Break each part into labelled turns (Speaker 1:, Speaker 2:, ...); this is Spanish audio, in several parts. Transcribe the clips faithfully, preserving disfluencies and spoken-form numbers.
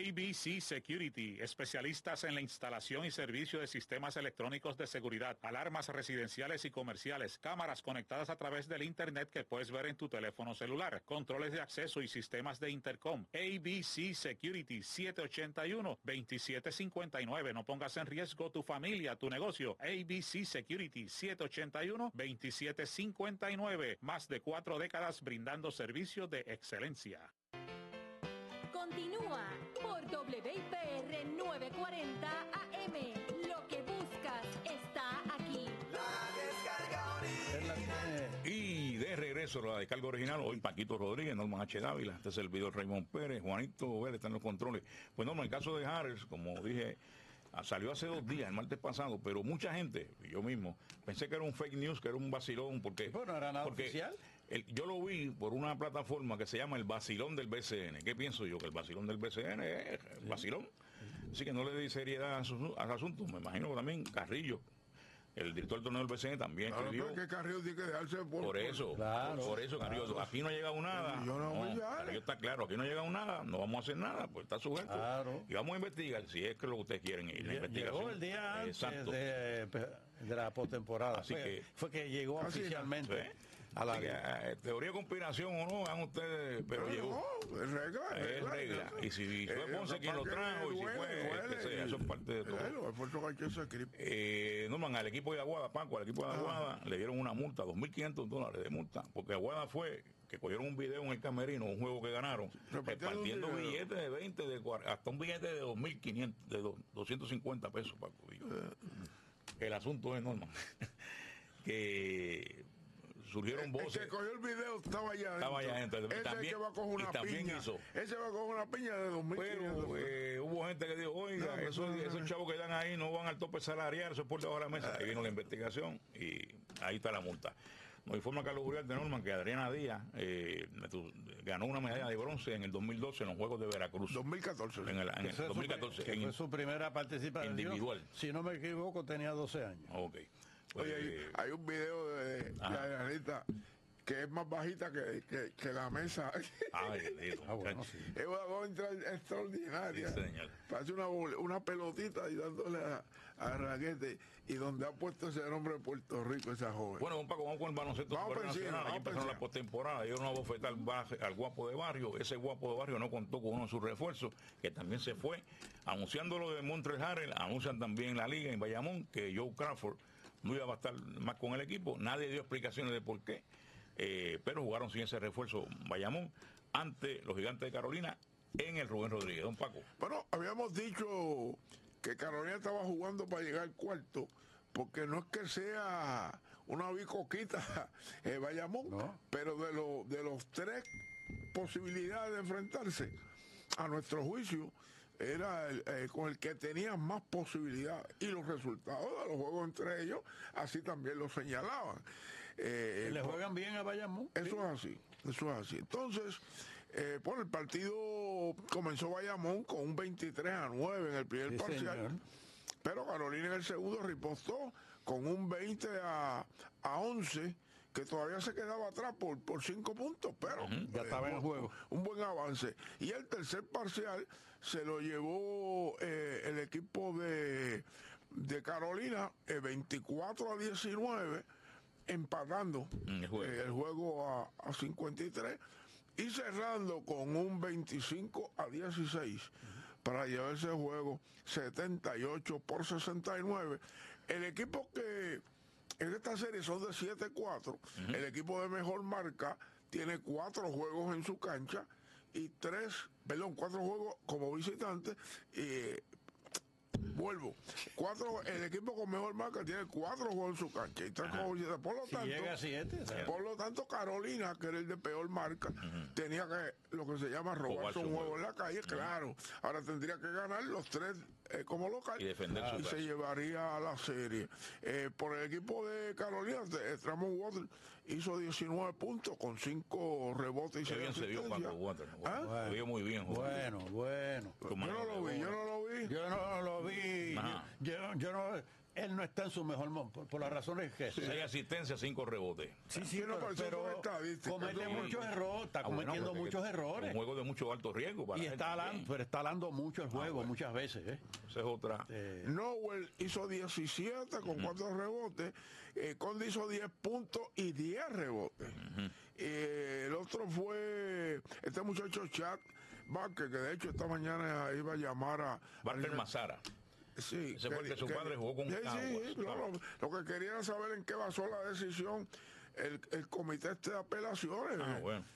Speaker 1: B C Security, especialistas en la instalación y servicio de sistemas electrónicos de seguridad, alarmas residenciales y comerciales, cámaras conectadas a través del internet que puedes ver en tu teléfono celular, controles de acceso y sistemas de intercom. A B C Security, siete ocho uno, dos siete cinco nueve. No pongas en riesgo tu familia, tu negocio. A B C Security, siete ocho uno, dos siete cinco nueve. Más de cuatro décadas brindando servicios de excelencia.
Speaker 2: Continúa por W I P R novecientos cuarenta A M. Lo que buscas está aquí.
Speaker 3: La descarga original.
Speaker 4: Y de regreso a la descarga original, hoy Paquito Rodríguez, Norman H. Dávila, este servidor Raymond Pérez, Juanito Vélez está en los controles. Pues Norman, el caso de Harris, como dije, salió hace dos días, el martes pasado, pero mucha gente, yo mismo, pensé que era un fake news, que era un vacilón, porque...
Speaker 5: Bueno, no era nada
Speaker 4: porque
Speaker 5: oficial.
Speaker 4: El, yo lo vi por una plataforma que se llama el vacilón del B C N. ¿Qué pienso yo? Que el vacilón del B C N es el vacilón. Así que no le di seriedad a su, al asunto. Me imagino que también Carrillo, el director del torneo del B C N, también
Speaker 6: claro,
Speaker 4: escribió.
Speaker 6: que Carrillo tiene que dejarse por,
Speaker 4: por eso,
Speaker 5: claro,
Speaker 4: por eso, Carrillo,
Speaker 5: claro.
Speaker 4: Aquí no ha llegado nada.
Speaker 6: Yo no,
Speaker 4: no,
Speaker 6: no
Speaker 4: Carrillo está claro, aquí no ha llegado nada, no vamos a hacer nada, pues está sujeto.
Speaker 5: Claro.
Speaker 4: Y vamos a investigar si es que lo que ustedes quieren ir. La investigación.
Speaker 5: Llegó el día antes
Speaker 4: Exacto.
Speaker 5: de, de la postemporada.
Speaker 4: Así
Speaker 5: fue,
Speaker 4: que,
Speaker 5: fue que llegó
Speaker 6: así
Speaker 5: oficialmente.
Speaker 4: ¿sí?
Speaker 5: A la
Speaker 4: que, eh, teoría de conspiración o no, hagan ustedes, pero
Speaker 6: no,
Speaker 4: llegó.
Speaker 6: No, es regla,
Speaker 4: Es
Speaker 6: regla,
Speaker 4: regla.
Speaker 6: regla.
Speaker 4: Y si fue
Speaker 6: Eh,
Speaker 4: Ponce quien lo trajo, y si
Speaker 6: duele,
Speaker 4: fue el que
Speaker 6: duele,
Speaker 4: sea, eso es parte de todo.
Speaker 6: Claro, el esfuerzo que hay que hacer.
Speaker 4: Eh, Norman, al equipo de Aguada, Paco, al equipo de Aguada, le dieron una multa, dos mil quinientos dólares de multa, porque Aguada fue que cogieron un video en el camerino, un juego que ganaron, repartiendo billetes de veinte, de, hasta un billete de dos mil quinientos, de doscientos cincuenta pesos, Paco. Digo. El asunto es, Norman, que surgieron voces.
Speaker 6: El que cogió el video estaba allá
Speaker 4: Estaba allá adentro.
Speaker 6: Ese
Speaker 4: también,
Speaker 6: que va a coger una piña.
Speaker 4: Hizo.
Speaker 6: Ese va a coger una piña de dos mil quinientos.
Speaker 4: Pero eh, hubo gente que dijo, oiga, no, esos, no, no, esos chavos que dan ahí no van al tope salarial, eso es por debajo de la mesa. Ahí vino la investigación y ahí está la multa. Nos informa Carlos Uriel de Norman que Adriana Díaz eh, ganó una medalla de bronce en el dos mil doce en los Juegos de Veracruz.
Speaker 6: dos mil catorce.
Speaker 4: En el, en el dos mil catorce.
Speaker 5: Que
Speaker 4: en,
Speaker 5: fue su primera participación.
Speaker 4: Individual.
Speaker 5: Si no me equivoco, tenía doce años.
Speaker 4: Ok. Pues,
Speaker 6: Oye, hay, hay un video de, de Adrianita que es más bajita que, que, que la mesa.
Speaker 4: Ay, Dios,
Speaker 5: ah, bueno, sí.
Speaker 6: Es una cosa extraordinaria.
Speaker 4: Sí, señor.
Speaker 6: Parece una, una pelotita y dándole a, a Raquete. Y donde ha puesto ese nombre de Puerto Rico, esa joven.
Speaker 4: Bueno, un Paco, vamos con el baloncesto nacional. Aquí empezaron la postemporada. Yo una bofeta al, al guapo de barrio. Ese guapo de barrio no contó con uno de sus refuerzos, que también se fue. Anunciando lo de Montreal Harrell, anuncian también la liga en Bayamón que Joe Crawford no iba a estar más con el equipo. Nadie dio explicaciones de por qué. Eh, pero jugaron sin ese refuerzo Bayamón ante los Gigantes de Carolina en el Rubén Rodríguez. Don Paco.
Speaker 6: Bueno, habíamos dicho que Carolina estaba jugando para llegar al cuarto, porque no es que sea una bicoquita eh, Bayamón, no. Pero de, lo, de los tres posibilidades de enfrentarse, a nuestro juicio, era el, eh, con el que tenía más posibilidades, y los resultados de los juegos entre ellos así también lo señalaban. Eh,
Speaker 5: ¿Le juegan bien a Bayamón?
Speaker 6: Eso sí. es así, eso es así. Entonces, eh, bueno, el partido comenzó Bayamón con un veintitrés a nueve en el primer sí, parcial, señor. Pero Carolina en el segundo ripostó con un veinte a once, que todavía se quedaba atrás por, por cinco puntos, pero
Speaker 5: uh-huh, ya estaba eh, en el juego.
Speaker 6: Un buen avance. Y el tercer parcial se lo llevó eh, el equipo de, de Carolina, eh, veinticuatro a diecinueve, empatando el juego, eh, el juego a, a cincuenta y tres y cerrando con un veinticinco a dieciséis uh-huh. para llevarse el juego setenta y ocho por sesenta y nueve. El equipo que en esta serie son de siete cuatro. Uh-huh. El equipo de mejor marca tiene cuatro juegos en su cancha y tres, perdón, cuatro juegos como visitante. Y vuelvo, cuatro, el equipo con mejor marca tiene cuatro juegos en su cancha y tres como visitante. Por lo
Speaker 5: si
Speaker 6: tanto,
Speaker 5: llega a siete, ¿sabes?
Speaker 6: Por lo tanto, Carolina, que era el de peor marca, uh-huh. tenía que lo que se llama robarse un juego en la calle, uh-huh. claro. Ahora tendría que ganar los tres eh, como local
Speaker 4: y, defender
Speaker 6: y se llevaría a la serie. Eh, por el equipo de Carolina, Tramon Water hizo diecinueve puntos con cinco rebotes y seis asistencias.
Speaker 4: Se vio Paco Water.
Speaker 5: ¿Ah?
Speaker 4: Bueno, se vio muy bien.
Speaker 5: Bueno, bueno.
Speaker 6: Yo no lo vi, yo no lo vi.
Speaker 5: Yo no lo vi. Yo, yo no él no está en su mejor momento, por, por las razones que
Speaker 4: sí. seis asistencias, cinco rebotes.
Speaker 5: Sí, sí, no, pero, pero comete muchos errores, está ah, cometiendo bueno, muchos errores.
Speaker 4: Un juego de mucho alto riesgo para
Speaker 5: y está alando, pero está alando mucho el juego ah, bueno. muchas veces. ¿eh?
Speaker 4: Esa es otra.
Speaker 6: Eh, Nowell hizo diecisiete con cuatro uh-huh. rebotes, eh, Conde hizo diez puntos y diez rebotes. Uh-huh. eh, el otro fue este muchacho Chad Barker, que de hecho esta mañana iba a llamar a
Speaker 4: Barker Mazara.
Speaker 6: Sí,
Speaker 4: ese fue el que su padre jugó con
Speaker 6: sí,
Speaker 4: Caguas,
Speaker 6: sí, claro. Lo que quería era saber en qué basó la decisión el, el comité este de apelaciones.
Speaker 4: Ah, bueno.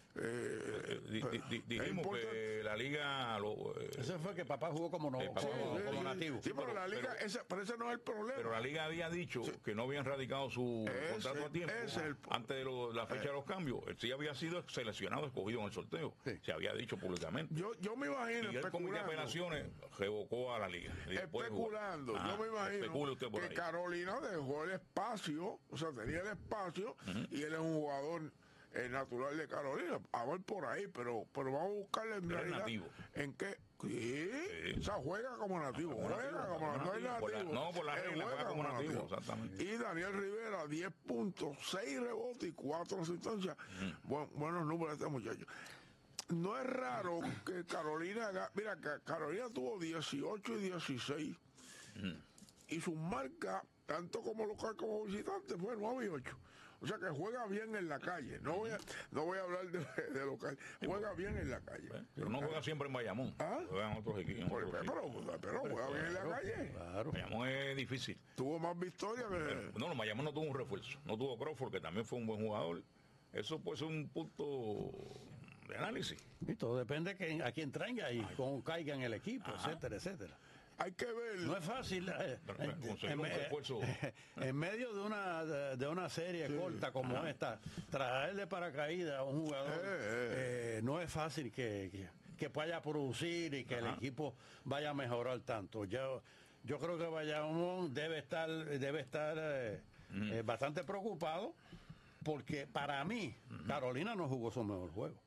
Speaker 4: Eh, eh, di, di, dijimos que la liga lo,
Speaker 5: eh, ese fue que papá jugó como, no,
Speaker 4: papá,
Speaker 5: como,
Speaker 6: sí,
Speaker 5: como
Speaker 6: sí,
Speaker 5: nativo
Speaker 6: sí, pero la liga pero, ese, pero ese no es el problema,
Speaker 4: pero la liga había dicho sí. que no habían radicado su ese, contrato a tiempo el, antes de lo, la fecha eh. de los cambios. Él sí había sido seleccionado, escogido en el sorteo, sí. se había dicho públicamente.
Speaker 6: Yo, yo me imagino
Speaker 4: y el comité de apelaciones revocó a la liga
Speaker 6: especulando. Ajá, yo me imagino que ahí. Carolina dejó el espacio, o sea, tenía el espacio uh-huh. y él es un jugador el natural de Carolina, a ver por ahí, pero pero vamos a buscarle en
Speaker 4: pero
Speaker 6: realidad
Speaker 4: nativo.
Speaker 6: en qué sí, sí. O sea, juega como nativo,
Speaker 4: como
Speaker 6: juega
Speaker 4: nativo,
Speaker 6: como nativo,
Speaker 4: nativo.
Speaker 6: No,
Speaker 4: Por la, no, por la regla juega como nativo, nativo.
Speaker 6: Exactamente. Y Daniel Rivera, diez puntos, seis rebotes y cuatro asistencias. Mm. Buen, buenos números de este muchacho. No es raro que Carolina, mira, que Carolina tuvo dieciocho y dieciséis. Mm. Y sus marcas, tanto como local como visitante, fue nueve y ocho. O sea que juega bien en la calle. No voy a, no voy a hablar de, de local. Juega bien en la calle.
Speaker 4: Pero no juega siempre en Bayamón. ¿Ah? Juegan otros equipos.
Speaker 6: Pero, pero, pero juega bien en la calle.
Speaker 4: Claro. Bayamón es difícil.
Speaker 6: Tuvo más victorias que...
Speaker 4: No, no, Bayamón no tuvo un refuerzo. No tuvo Crawford, que también fue un buen jugador. Eso puede ser un punto de análisis.
Speaker 5: Y todo depende que a quién traiga y cómo caiga en el equipo, Ajá. etcétera, etcétera.
Speaker 6: Hay que ver.
Speaker 5: No es fácil. Eh, en, en, en medio de una de, de una serie sí. corta como Ajá. esta, traer de paracaídas a un jugador eh, eh. Eh, no es fácil que, que, que vaya a producir y que Ajá. el equipo vaya a mejorar tanto. Yo, yo creo que Bayamón debe estar, debe estar eh, mm. eh, bastante preocupado porque para mí mm. Carolina no jugó su mejor juego.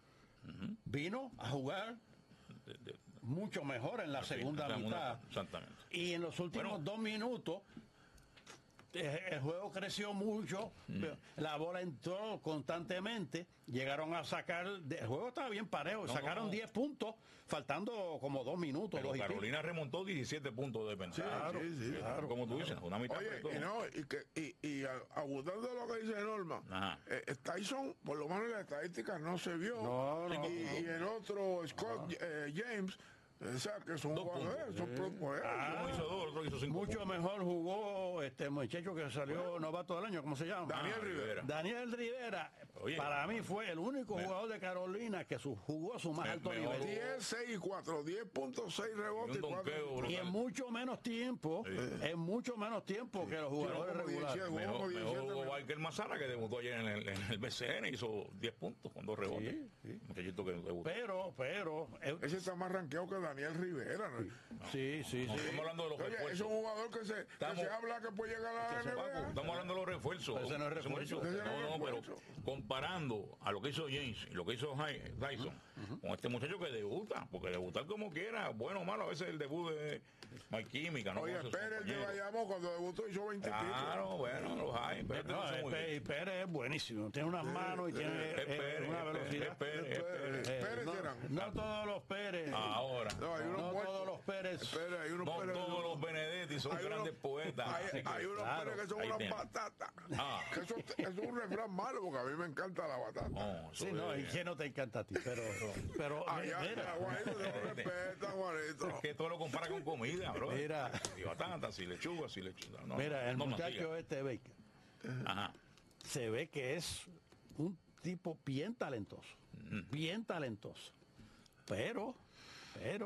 Speaker 5: Mm. Vino a jugar de, de, mucho mejor en la sí, segunda la mitad.
Speaker 4: Exactamente.
Speaker 5: Y en los últimos bueno, dos minutos el juego creció mucho, mm. la bola entró constantemente, llegaron a sacar, el juego estaba bien parejo, no, sacaron diez no. puntos, faltando como dos minutos.
Speaker 4: Pero
Speaker 5: dos
Speaker 4: Carolina y remontó diecisiete puntos de ventaja.
Speaker 6: Claro, sí, sí,
Speaker 4: claro, como tú dices, una mitad.
Speaker 6: Oye, y, no, y, que, y, y abundando de lo que dice Norma, eh, Tyson, por lo menos en las estadísticas no se vio,
Speaker 5: no, no,
Speaker 6: y,
Speaker 5: no.
Speaker 6: y el otro, Scott no. eh, James, o sea, que son jugadores, son
Speaker 5: jugadores. Ah,
Speaker 4: hizo dos, otro hizo cinco
Speaker 5: mucho
Speaker 4: puntos.
Speaker 5: Mejor jugó este muchacho que salió bueno. novato del año, ¿cómo se llama?
Speaker 6: Daniel ah, Rivera.
Speaker 5: Daniel Rivera, Oye, para mí fue el único me, jugador de Carolina que su, jugó a su más me, alto nivel.
Speaker 6: diez, seis y cuatro, diez punto seis rebotes y cuatro.
Speaker 5: Y en mucho menos tiempo, sí. en mucho menos tiempo sí. que los jugadores regulares.
Speaker 4: Mejor, mejor jugó Barker Mazara, que debutó ayer en el, en el B C N, hizo diez puntos con dos rebotes. Sí, sí. Muchachito que debutó.
Speaker 5: Pero, pero...
Speaker 6: Ese está más rankeado que Daniel Rivera.
Speaker 5: No. Sí, sí, sí.
Speaker 4: Estamos hablando de los
Speaker 6: Oye,
Speaker 4: refuerzos.
Speaker 6: Es un jugador que se, estamos, que se habla que puede llegar a la N B A.
Speaker 4: Estamos hablando de los refuerzos.
Speaker 5: Ese no es refuerzo.
Speaker 4: No, no, pero comparando a lo que hizo James y lo que hizo Tyson uh-huh. con este muchacho que debuta, porque debutar como quiera, bueno o malo, a veces el debut de Mike Química. ¿no?
Speaker 6: Oye, Pérez de Bayamón cuando debutó hizo veinte
Speaker 4: Claro, bueno, los hay.
Speaker 5: Pero no, no Pérez, Pérez es buenísimo, tiene unas manos y tiene eh, eh, una velocidad. No todos los Pérez.
Speaker 4: Ahora.
Speaker 6: No, hay unos
Speaker 5: no todos los Pérez.
Speaker 6: Espera, hay unos
Speaker 4: no
Speaker 6: Pérez,
Speaker 4: todos los Benedetti son
Speaker 6: hay
Speaker 4: grandes
Speaker 6: unos,
Speaker 4: poetas.
Speaker 6: Hay, hay unos claro, Pérez que son unas patatas. Ah. Eso, eso es un refrán malo porque a mí me encanta la batata.
Speaker 4: No,
Speaker 5: sí, no, y que no te encanta a ti, pero... pero
Speaker 6: Ay, mira, mira, Juanito, te lo respeta, Juanito.
Speaker 4: Es que todo lo compara con comida, bro.
Speaker 5: Mira.
Speaker 4: Y batata, si lechuga, si lechuga. No,
Speaker 5: mira, el
Speaker 4: no,
Speaker 5: muchacho
Speaker 4: no
Speaker 5: este Baker,
Speaker 4: Ajá.
Speaker 5: se ve que es un tipo bien talentoso, mm. bien talentoso. Pero, pero...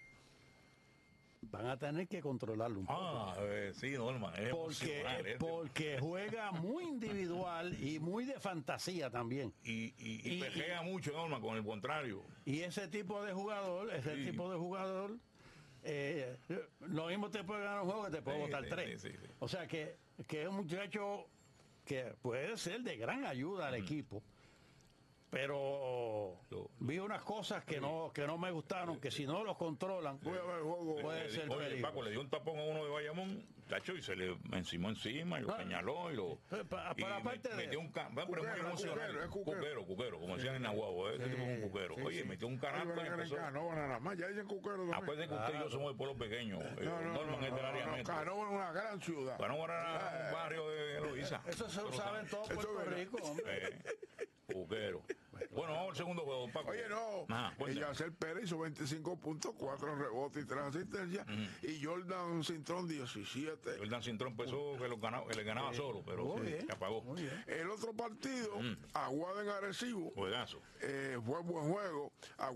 Speaker 5: van a tener que controlarlo un poco.
Speaker 4: Ah, eh, sí, Norma. Es
Speaker 5: porque, este. porque juega muy individual y muy de fantasía también.
Speaker 4: Y, y, y, y pejea y, mucho, Norma, con el contrario.
Speaker 5: Y ese tipo de jugador, ese sí. tipo de jugador, eh, lo mismo te puede ganar un juego que te puede sí, botar sí, tres. Sí, sí, sí. O sea que, que es un muchacho que puede ser de gran ayuda al mm. equipo. pero vi unas cosas que no que no me gustaron, que si no los controlan
Speaker 6: voy a ver el juego,
Speaker 5: puede ser
Speaker 4: oye,
Speaker 5: peligro.
Speaker 4: Paco le dio un tapón a uno de Bayamón, tacho, y se le encimó encima y lo ah, señaló y lo
Speaker 5: para, para
Speaker 4: y
Speaker 5: parte
Speaker 4: me,
Speaker 5: de
Speaker 4: metió un can, va, pero
Speaker 6: cuquero,
Speaker 4: muy emocional,
Speaker 6: cuquero, cuquero.
Speaker 4: cuquero, cuquero, como decían en Nahuatl, ese tipo es un cuquero. Oye,
Speaker 6: sí.
Speaker 4: metió un canasto y empezó.
Speaker 6: No van nada más, ya dicen cuquero.
Speaker 4: Acuérdense que usted y yo somos de pueblo pequeño.
Speaker 6: No, no, Norman es del área metro. Canóvana es una gran ciudad.
Speaker 4: Canóvana era un barrio de Loíza.
Speaker 5: Eso se sabe en todo Puerto Rico, hombre.
Speaker 4: Cuquero. Bueno, vamos al segundo juego, Paco.
Speaker 6: Oye, no. Yacer Pérez hizo veinticinco puntos, cuatro rebotes y tres asistencias. Uh-huh. Y Jordan Cintrón diecisiete.
Speaker 4: Jordan Cintrón empezó que, lo ganaba, que le ganaba sí. solo, pero sí, se apagó.
Speaker 6: El otro partido, uh-huh. Aguada en Arecibo.
Speaker 4: Juegazo.
Speaker 6: Eh, fue buen juego.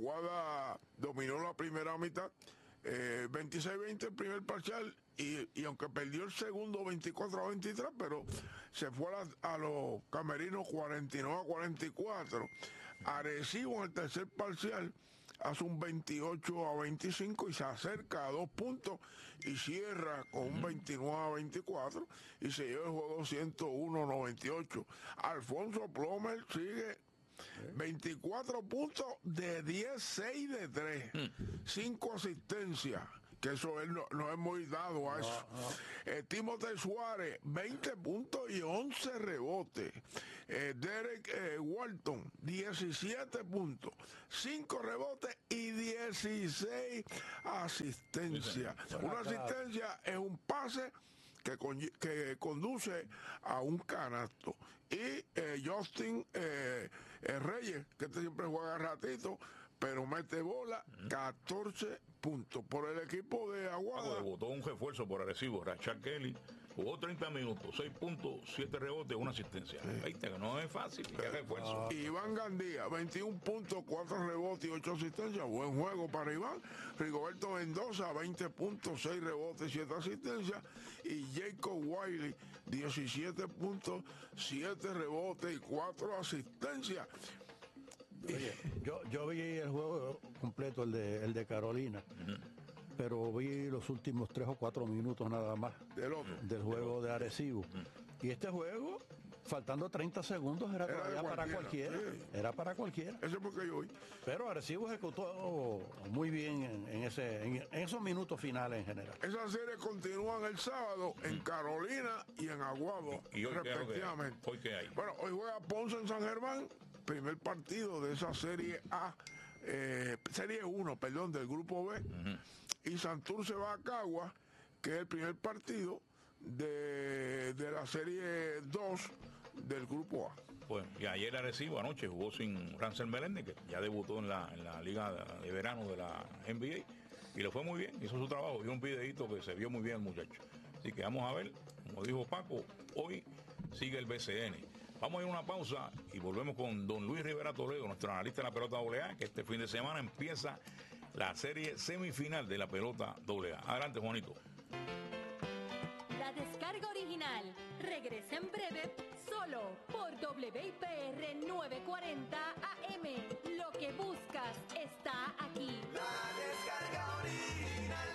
Speaker 6: Aguada dominó la primera mitad. Eh, veintiséis veinte el primer parcial. Y, y aunque perdió el segundo veinticuatro a veintitrés, pero se fue a, a los camerinos cuarenta y nueve a cuarenta y cuatro. Arecibo en el tercer parcial hace un veintiocho a veinticinco y se acerca a dos puntos y cierra con un veintinueve a veinticuatro y se lleva el juego ciento uno a noventa y ocho. Alfonso Plomer sigue veinticuatro puntos de diez, seis de tres, cinco asistencias. Que eso él no, no es muy dado a eso. No, no. Eh, Timothée Suárez, veinte puntos y once rebotes. Eh, Derek eh, Walton, diecisiete puntos, cinco rebotes y dieciséis asistencias. Una asistencia es un pase que, con, que conduce a un canasto. Y eh, Justin eh, eh, Reyes, que este siempre juega ratito, pero mete bola, catorce puntos. Por el equipo de Aguada.
Speaker 4: Ah, votó un refuerzo por Arecibo, Rachel Kelly, jugó treinta minutos, seis puntos, siete rebotes, una asistencia. Sí. Viste que no es fácil, que refuerzo.
Speaker 6: Ah. Iván Gandía, veintiún puntos, cuatro rebotes y ocho asistencias. Buen juego para Iván. Rigoberto Mendoza, veinte puntos, seis rebotes, siete asistencias. Y Jacob Wiley, diecisiete puntos, siete rebotes y cuatro asistencias.
Speaker 5: Oye, yo, yo vi el juego completo, el de, el de Carolina, uh-huh. pero vi los últimos tres o cuatro minutos nada más
Speaker 6: del, otro,
Speaker 5: del juego del de Arecibo. Uh-huh. Y este juego, faltando treinta segundos, era, era todavía para cualquiera. Sí. Era para cualquiera.
Speaker 6: Eso es porque yo vi.
Speaker 5: Pero Arecibo ejecutó muy bien en, en, ese, en, en esos minutos finales en general.
Speaker 6: Esas series continúan el sábado en Carolina y en Aguado,
Speaker 4: ¿Y, y hoy
Speaker 6: respectivamente.
Speaker 4: Qué, hoy qué hay?
Speaker 6: Bueno, hoy juega Ponce en San Germán. Primer partido de esa serie A, eh, serie uno, perdón, del grupo B, uh-huh. y Santurce va a Cagua, que es el primer partido de, de la serie dos del grupo A.
Speaker 4: Bueno, y ayer Arecibo anoche jugó sin Rancel Meléndez, que ya debutó en la, en la liga de verano de la N B A, y le fue muy bien, hizo su trabajo, vio un videito que se vio muy bien el muchacho. Así que vamos a ver, como dijo Paco, hoy sigue el B C N. Vamos a ir a una pausa y volvemos con don Luis Rivera Toledo, nuestro analista de la pelota doble A, que este fin de semana empieza la serie semifinal de la pelota doble A. Adelante, Juanito.
Speaker 2: La descarga original regresa en breve solo por W I P R novecientos cuarenta A M. Lo que buscas está aquí.
Speaker 3: La descarga original.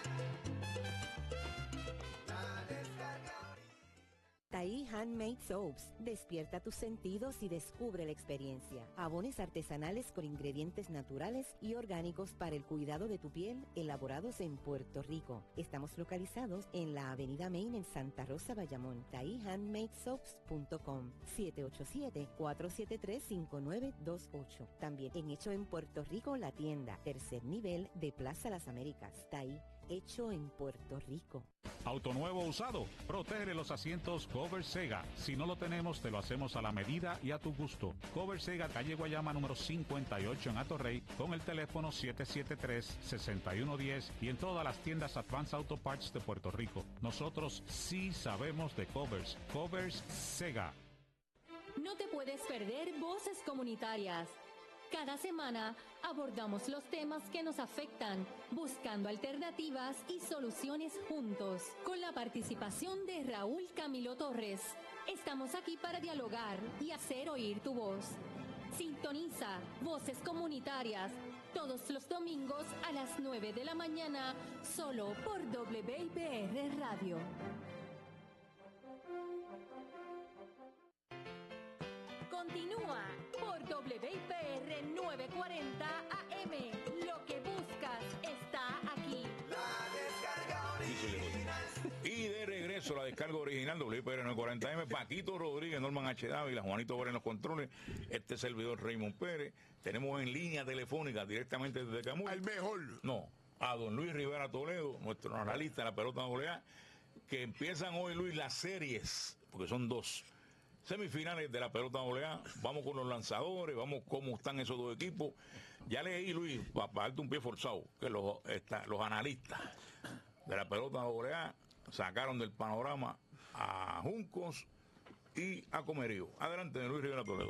Speaker 3: La descarga original.
Speaker 7: Taí Handmade Soaps. Despierta tus sentidos y descubre la experiencia. Jabones artesanales con ingredientes naturales y orgánicos para el cuidado de tu piel, elaborados en Puerto Rico. Estamos localizados en la Avenida Main en Santa Rosa, Bayamón. taí handmade soaps punto com, siete ocho siete, cuatro siete tres, cinco nueve dos ocho. También en Hecho en Puerto Rico, la tienda, tercer nivel de Plaza Las Américas. Taí, hecho en Puerto Rico.
Speaker 1: Auto nuevo o usado, protege los asientos Cover Sega. Si no lo tenemos, te lo hacemos a la medida y a tu gusto. Cover Sega, calle Guayama número cincuenta y ocho en Atorrey, con el teléfono siete siete tres, seis uno uno cero y en todas las tiendas Advance Auto Parts de Puerto Rico. Nosotros sí sabemos de covers. Covers Sega.
Speaker 2: No te puedes perder Voces Comunitarias. Cada semana abordamos los temas que nos afectan, buscando alternativas y soluciones juntos, con la participación de Raúl Camilo Torres. Estamos aquí para dialogar y hacer oír tu voz. Sintoniza Voces Comunitarias todos los domingos a las nueve de la mañana, solo por W I P R Radio. continúa por W I P R novecientos cuarenta A M. Lo que buscas está aquí.
Speaker 3: La descarga original.
Speaker 4: Y de regreso la descarga original W I P R novecientos cuarenta A M, Paquito Rodríguez, Norman H. Dávila, Juanito Pérez en los controles, este servidor Raymond Pérez. Tenemos en línea telefónica directamente desde Camuy.
Speaker 6: El mejor.
Speaker 4: No, a don Luis Rivera Toledo, nuestro analista de la pelota doble A, que empiezan hoy, Luis, las series, porque son dos semifinales de la pelota doble A. Vamos con los lanzadores, vamos cómo están esos dos equipos. Ya leí, Luis, para darte un pie forzado, que los, está, los analistas de la pelota doble A sacaron del panorama a Juncos y a Comerío. Adelante, Luis Rivera Toledo.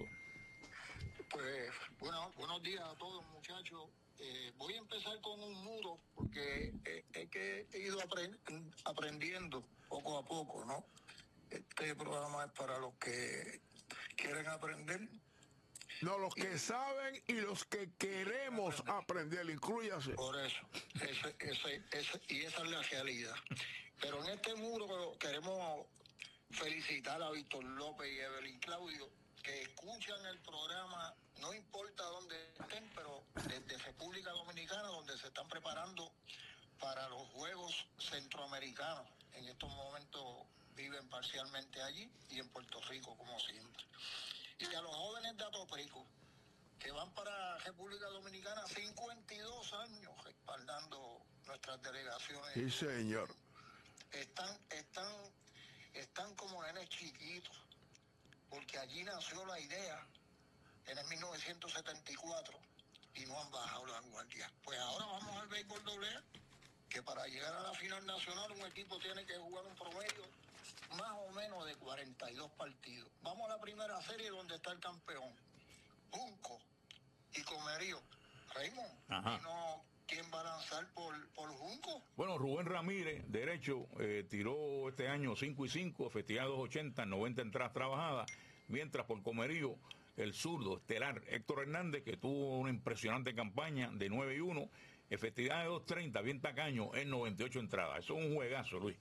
Speaker 8: Pues bueno, buenos días a todos, muchachos. Eh, voy a empezar con un muro porque eh, es que he ido aprend aprendiendo poco a poco, ¿no? Este programa es para los que quieren aprender.
Speaker 6: No, los que y, saben y los que queremos aprender, aprender incluyase.
Speaker 8: Por eso, ese, ese, ese, y esa es la realidad. Pero en este muro queremos felicitar a Víctor López y Evelyn Claudio, que escuchan el programa, no importa dónde estén, pero desde República Dominicana, donde se están preparando para los Juegos Centroamericanos. En estos momentos viven parcialmente allí y en Puerto Rico, como siempre. Y a los jóvenes de Atoprico, que van para República Dominicana, cincuenta y dos años respaldando nuestras delegaciones.
Speaker 6: Sí, señor.
Speaker 8: Están, están, están como nenes chiquitos, porque allí nació la idea en el mil novecientos setenta y cuatro y no han bajado la guardia. Pues ahora vamos al béisbol doble A, que para llegar a la final nacional un equipo tiene que jugar un promedio más o menos de cuarenta y dos partidos. Vamos a la primera serie donde está el campeón, Junco y Comerío. Raymond, ¿y no, quién va a lanzar por, por Junco?
Speaker 4: Bueno, Rubén Ramírez, derecho, eh, tiró este año cinco y cinco, efectividad dos ochenta, noventa entradas trabajadas, mientras por Comerío, el zurdo estelar Héctor Hernández, que tuvo una impresionante campaña de nueve y uno, efectividad de dos treinta, bien tacaño, en noventa y ocho entradas. Eso es un juegazo, Luis.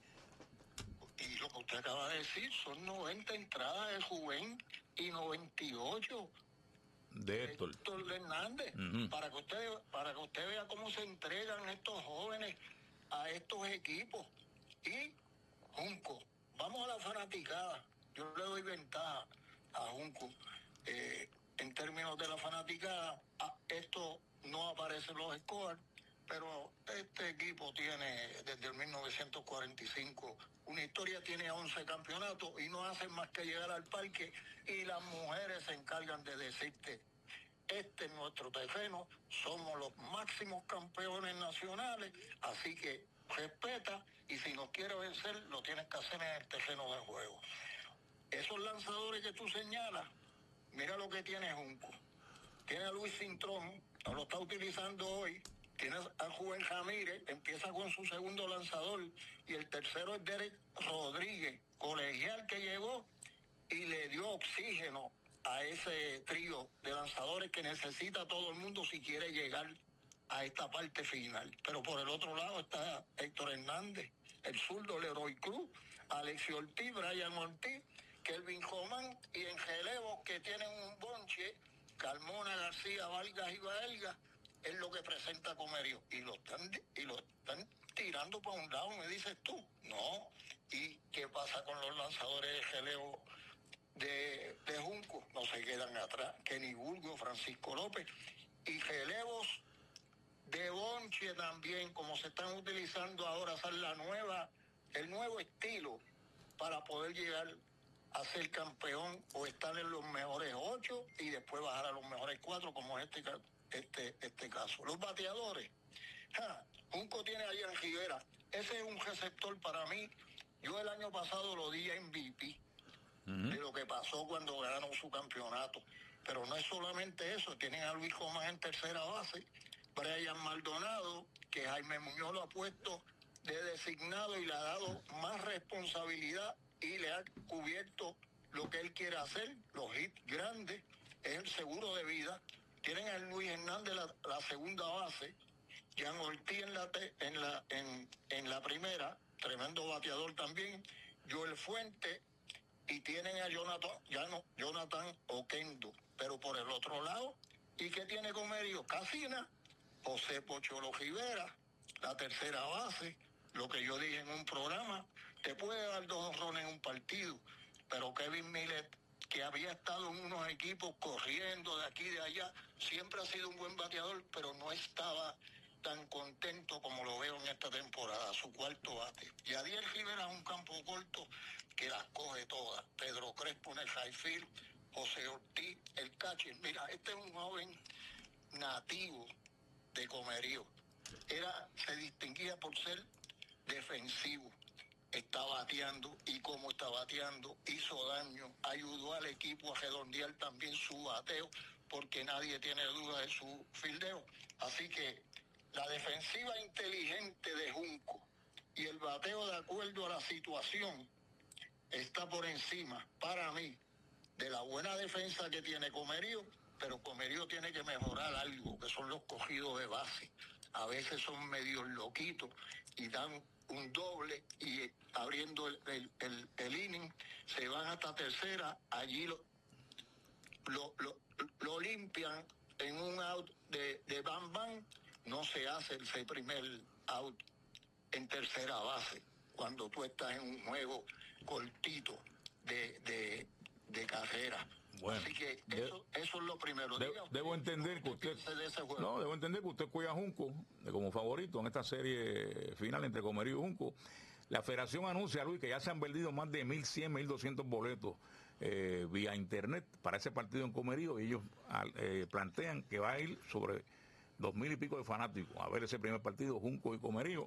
Speaker 8: Y lo que usted acaba de decir, son noventa entradas de Rubén y noventa y ocho
Speaker 4: de Héctor,
Speaker 8: Héctor Hernández, uh-huh. para que usted para que usted vea cómo se entregan estos jóvenes a estos equipos. Y Junco, vamos a la fanaticada. Yo le doy ventaja a Junco. Eh, en términos de la fanaticada, a esto no aparece en los scores, pero este equipo tiene desde el mil novecientos cuarenta y cinco una historia, tiene once campeonatos y no hacen más que llegar al parque y las mujeres se encargan de decirte: este es nuestro terreno, somos los máximos campeones nacionales, así que respeta, y si nos quieres vencer lo tienes que hacer en el terreno de juego. Esos lanzadores que tú señalas, mira lo que tiene Junco. Tiene a Luis Cintrón, no lo está utilizando hoy. Tiene a Juven Ramírez, empieza con su segundo lanzador, y el tercero es Derek Rodríguez, colegial que llegó y le dio oxígeno a ese trío de lanzadores que necesita todo el mundo si quiere llegar a esta parte final. Pero por el otro lado está Héctor Hernández, el zurdo Leroy Cruz, Alexio Ortiz, Brian Ortiz, Kelvin Román, y en relevo que tienen un bonche, Carmona, García, Vargas y Baelga, es lo que presenta Comerío. Y lo están, y lo están tirando para un lado, me dices tú. No. ¿Y qué pasa con los lanzadores de relevo de, de Junco? No se quedan atrás. Kenny Burgos, Francisco López. Y relevos de bonche también, como se están utilizando ahora, son la nueva, el nuevo estilo para poder llegar a ser campeón o estar en los mejores ocho y después bajar a los mejores cuatro, como es este, este, este caso. Los bateadores. Ja, Junco tiene a Ian Rivera. Ese es un receptor para mí. Yo el año pasado lo di en M V P uh-huh. de lo que pasó cuando ganó su campeonato. Pero no es solamente eso. Tienen a Luis Comán en tercera base, Brian Maldonado, que Jaime Muñoz lo ha puesto de designado y le ha dado más responsabilidad y le ha cubierto lo que él quiere hacer, los hits grandes, es el seguro de vida. Tienen a Luis Hernández la, la segunda base, Jan Ortiz en la, te, en, la, en, en la primera, tremendo bateador también, Joel Fuente, y tienen a Jonathan, ya no, Jonathan Oquendo, pero por el otro lado, ¿y qué tiene Comerío? Casina, José Pocholo Rivera, la tercera base, lo que yo dije en un programa, te puede dar dos honrones en un partido, pero Kevin Millet, que había estado en unos equipos corriendo de aquí y de allá, siempre ha sido un buen bateador, pero no estaba tan contento como lo veo en esta temporada, su cuarto bate. Y Adiel Rivera es un campo corto que las coge todas. Pedro Crespo en el right field, José Ortiz, el catcher. Mira, este es un joven nativo de Comerío. Era, se distinguía por ser defensivo. Está bateando, y como está bateando, hizo daño, ayudó al equipo a redondear también su bateo, porque nadie tiene duda de su fildeo. Así que la defensiva inteligente de Junco y el bateo de acuerdo a la situación está por encima, para mí, de la buena defensa que tiene Comerío, pero Comerío tiene que mejorar algo, que son los cogidos de base. A veces son medios loquitos y dan un doble y abriendo el, el, el, el inning, se van hasta tercera, allí lo, lo, lo, lo limpian en un out de, de Bam Bam, no se hace ese primer out en tercera base, cuando tú estás en un juego cortito de, de, de carrera.
Speaker 4: Bueno,
Speaker 8: así que eso, de, eso es lo primero.
Speaker 4: De, debo entender que usted de no debo entender que usted cuida a Junco como favorito en esta serie final entre Comerío y Junco. La federación anuncia, Luis, que ya se han vendido más de mil cien, mil doscientos boletos eh, vía internet para ese partido en Comerío, y ellos eh, plantean que va a ir sobre dos mil y pico de fanáticos a ver ese primer partido, Junco y Comerío.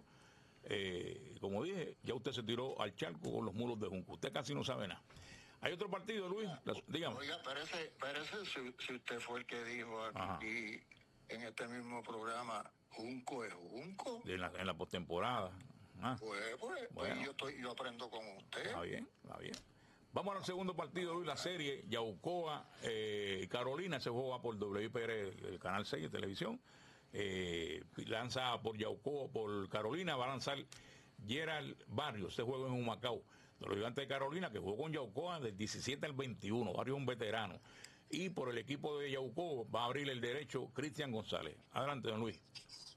Speaker 4: Eh, como dije, ya usted se tiró al charco con los muros de Junco, usted casi no sabe nada. Hay otro partido, Luis, las, dígame.
Speaker 8: Oiga, parece, parece si, si usted fue el que dijo aquí en este mismo programa, Junco es Junco.
Speaker 4: En la, en la postemporada. Ah.
Speaker 8: Pues, pues, bueno. pues yo, estoy, yo aprendo con usted.
Speaker 4: Está bien, está bien. Vamos al segundo partido, Luis, la serie Yaucoa, eh, Carolina. Ese juego va por W P R, el canal seis de televisión. Eh, lanza por Yaucoa, por Carolina, va a lanzar Gerald Barrios. Este juego es en Humacao, de los Gigantes de Carolina, que jugó con Yaucoa del diecisiete al veintiuno. Barrios es un veterano. Y por el equipo de Yaucoa va a abrir el derecho Cristian González. Adelante, don Luis.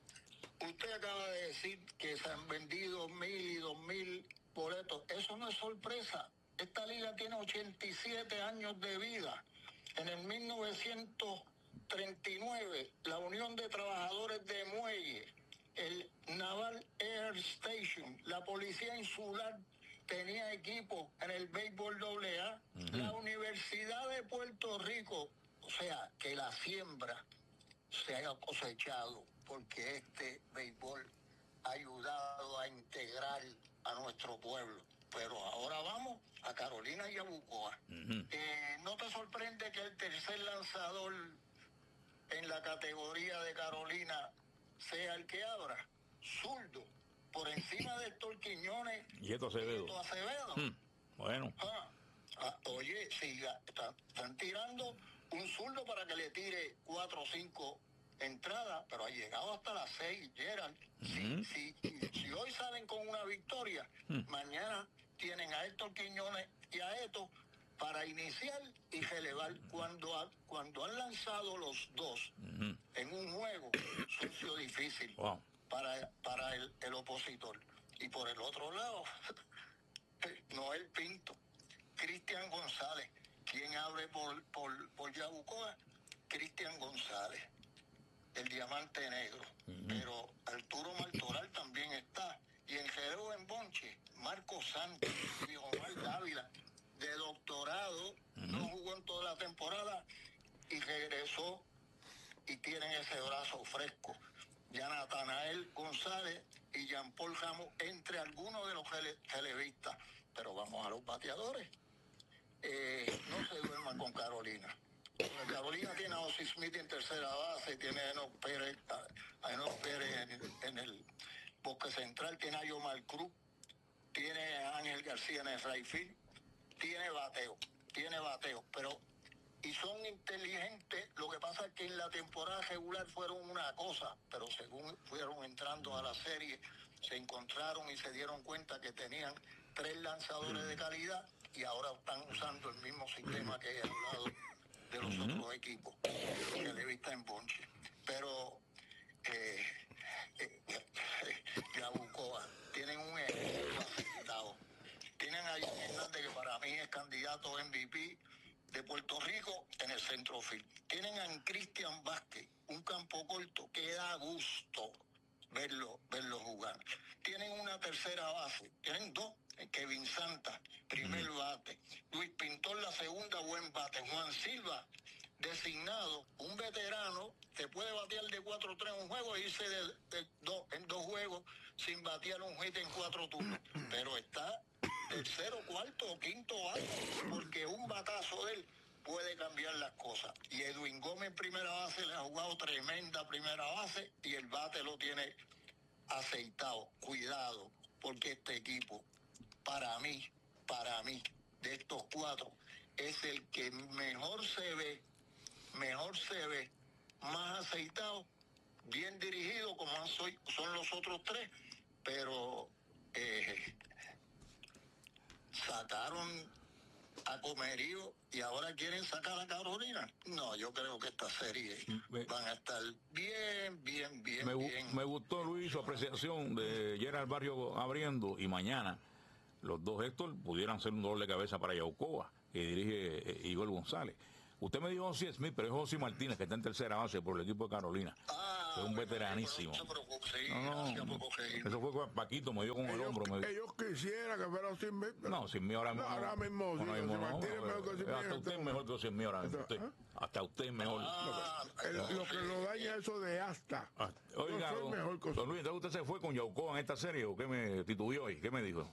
Speaker 8: Usted acaba de decir que se han vendido mil y dos mil boletos. Eso no es sorpresa. Esta liga tiene ochenta y siete años de vida. En el mil novecientos treinta y nueve, la Unión de Trabajadores de Muelle, el Naval Air Station, la Policía Insular tenía equipo en el béisbol doble A, uh-huh. La Universidad de Puerto Rico, o sea, que la siembra se haya cosechado, porque este béisbol ha ayudado a integrar a nuestro pueblo. Pero ahora vamos a Carolina y a Bucoa. Uh-huh. Eh, ¿No te sorprende que el tercer lanzador en la categoría de Carolina sea el que abra? Zurdo, por encima de Héctor Quiñones
Speaker 4: y Eto Acevedo.
Speaker 8: Y Acevedo.
Speaker 4: Hmm. Bueno.
Speaker 8: Ah, ah, oye, si están, están tirando un zurdo para que le tire cuatro o cinco entradas, pero ha llegado hasta las seis, Gerald. Uh-huh. Si, si, si hoy salen con una victoria, uh-huh. mañana tienen a Héctor Quiñones y a Eto para iniciar y relevar. Cuando, ha, cuando han lanzado los dos uh-huh. en un juego, es un sido difícil wow. para, para el, el opositor. Y por el otro lado, Noel Pinto, Cristian González, quien abre por, por, por Yabucoa, Cristian González, el diamante negro. Uh-huh. Pero Arturo Martoral también está. Y en Jerez en Bonche, Marco Santos y Omar Dávila, de doctorado, uh-huh. no jugó en toda la temporada y regresó y tienen ese brazo fresco. Ya Natanael González y Jean Paul Ramos, entre algunos de los relevistas. Pero vamos a los bateadores. Eh, no se duerman con Carolina. Carolina tiene a Ozzy Smith en tercera base, tiene a Enoch Pérez, a Enoch Pérez en, el, en el bosque central, tiene a Yomar Cruz, tiene a Ángel García en el right field, tiene bateo, tiene bateo, pero y son inteligentes. Lo que pasa es que en la temporada regular fueron una cosa, pero según fueron entrando a la serie, se encontraron y se dieron cuenta que tenían tres lanzadores de calidad y ahora están usando el mismo sistema que he hablado de los uh-huh. otros equipos, que le he visto en ponche. Pero eh, eh, eh, Yabucoa, tienen un equipo aceptado. Tienen a Jan Hernández, que para mí es candidato M V P de Puerto Rico en el centrofield. Tienen a Cristian Vázquez, un campo corto que da gusto verlo, verlo jugar. Tienen una tercera base, tienen dos, Kevin Santa, primer bate, Luis Pintor la segunda, buen bate, Juan Silva, designado, un veterano que puede batear de cuatro tres un juego e irse de, de dos, en dos juegos sin batear un hit en cuatro turnos, pero está tercero, cuarto o quinto bate, porque un batazo de él puede cambiar las cosas. Y Edwin Gómez, primera base, le ha jugado tremenda primera base y el bate lo tiene aceitado. Cuidado, porque este equipo, para mí, para mí, de estos cuatro, es el que mejor se ve, mejor se ve, más aceitado, bien dirigido, como soy, son los otros tres, pero eh, sacaron a Comerío y ahora quieren sacar a Carolina. No, yo creo que esta serie me, van a estar bien, bien, bien,
Speaker 4: me,
Speaker 8: bien.
Speaker 4: Me gustó, Luis, su apreciación de Gerald Barrio abriendo, y mañana los dos Héctor pudieran ser un dolor de cabeza para Yabucoa, que dirige eh, Igor González. Usted me dijo José Smith, pero es José Martínez, que está en tercera base por el equipo de Carolina.
Speaker 8: Ah,
Speaker 4: es un
Speaker 8: bueno,
Speaker 4: veteranísimo.
Speaker 8: No, sí,
Speaker 4: no, no, no. Eso fue con Paquito, me dio con
Speaker 6: ellos,
Speaker 4: el hombro. Me...
Speaker 6: Ellos quisieran que fuera sin mí. Pero...
Speaker 4: No, sin mí ahora mismo.
Speaker 6: No, ahora mismo,
Speaker 4: no,
Speaker 6: sí,
Speaker 4: mismo no,
Speaker 6: Martínez
Speaker 4: no,
Speaker 6: mejor que sin mí.
Speaker 4: Hasta usted es mejor que sin mí ahora mismo. Usted. ¿Ah? Hasta usted es mejor.
Speaker 8: Ah,
Speaker 6: el,
Speaker 8: no,
Speaker 6: lo que
Speaker 8: sí.
Speaker 6: lo daña es eso de hasta.
Speaker 4: Ah, oiga,
Speaker 6: no soy
Speaker 4: don,
Speaker 6: mejor que
Speaker 4: don Luis, entonces usted se fue con Yabucoa en esta serie, ¿o qué me titubeó hoy? ¿Qué me dijo?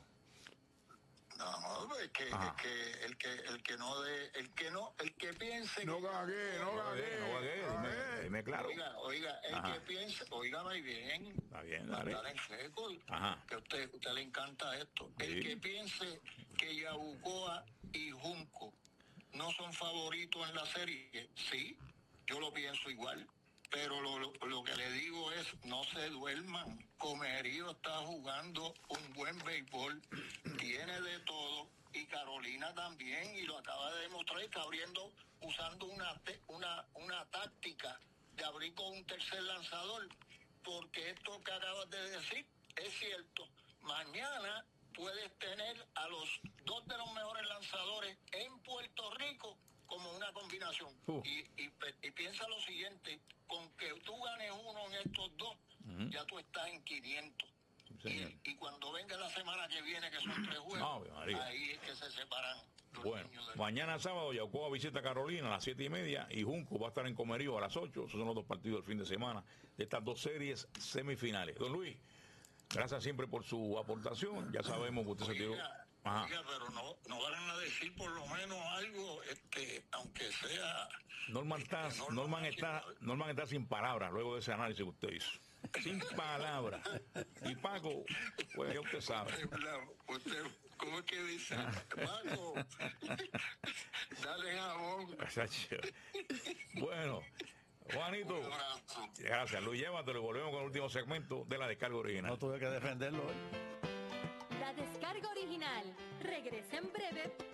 Speaker 8: No, es que, es que el que el que no de el que no el que piense
Speaker 6: no
Speaker 8: que
Speaker 6: gagué, no gagué,
Speaker 4: no gagué, dime, dime claro.
Speaker 8: Oiga, oiga, el
Speaker 4: Ajá.
Speaker 8: que piense, oiga muy bien,
Speaker 4: está bien, dale.
Speaker 8: En seco,
Speaker 4: Ajá.
Speaker 8: que a usted, usted le encanta esto.
Speaker 4: Sí.
Speaker 8: El que piense que Yabucoa y Junco no son favoritos en la serie, sí, yo lo pienso igual. Pero lo, lo, lo que le digo es, no se duerman. Comerío está jugando un buen béisbol, tiene de todo, y Carolina también, y lo acaba de demostrar, está abriendo, usando una, una, una táctica de abrir con un tercer lanzador, porque esto que acabas de decir es cierto. Mañana puedes tener a los dos de los mejores lanzadores en Puerto Rico como una combinación. Uh. Y, y, y piensa lo siguiente, con que tú ganes uno en estos dos, uh-huh. ya tú estás en quinientos. Sí, y, y cuando venga la semana que viene, que son tres juegos, no, ahí es que se separan los
Speaker 4: bueno,
Speaker 8: niños. De
Speaker 4: mañana sábado, Yabucoa visita a Carolina a las siete y media y Junco va a estar en Comerío a las ocho. Esos son los dos partidos del fin de semana de estas dos series semifinales. Don Luis, gracias siempre por su aportación. Ya sabemos que usted
Speaker 8: Oiga,
Speaker 4: se tiró... Ajá.
Speaker 8: Oiga, pero no, no van a decir por lo menos algo, este, aunque sea...
Speaker 4: Norman, está,
Speaker 8: este,
Speaker 4: Norman, Norman, está, Norman está sin palabras luego de ese análisis que usted hizo. Sin palabras. Y Paco, pues ya usted sabe.
Speaker 8: Usted, ¿cómo es que dice? Paco, dale jabón.
Speaker 4: Bueno, Juanito, gracias. Luis, llévatelo y volvemos con el último segmento de la descarga original.
Speaker 5: No tuve que defenderlo hoy.
Speaker 2: La descarga original regresa en breve